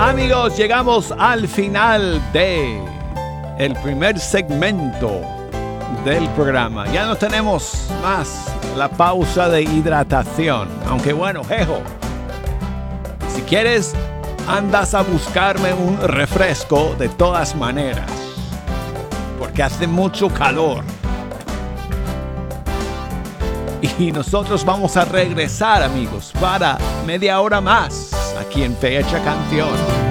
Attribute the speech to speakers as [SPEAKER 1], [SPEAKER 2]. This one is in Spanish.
[SPEAKER 1] Amigos, llegamos al final de el primer segmento del programa. Ya no tenemos más la pausa de hidratación. Aunque bueno, jejo, si quieres, andas a buscarme un refresco de todas maneras. Porque hace mucho calor. Y nosotros vamos a regresar, amigos, para media hora más aquí en Fecha Canción.